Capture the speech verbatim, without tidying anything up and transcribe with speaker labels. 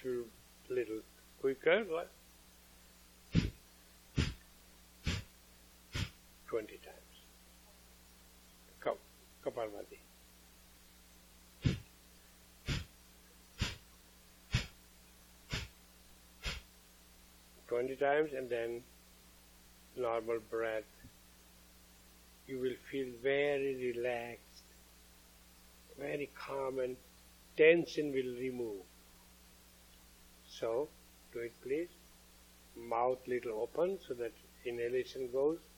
Speaker 1: few little quicker, like twenty times. Kap, Kapalbhati. Twenty times, and then normal breath. You will feel very relaxed, very calm, and tension will remove. So, do it please. Mouth little open so that inhalation goes.